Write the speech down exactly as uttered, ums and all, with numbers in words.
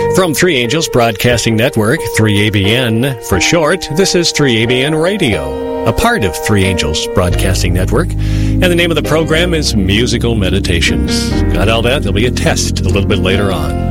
From Three Angels Broadcasting Network, three A B N for short, this is three A B N Radio, a part of Three Angels Broadcasting Network, and the name of the program is Musical Meditations. Got all that? There'll be a test a little bit later on.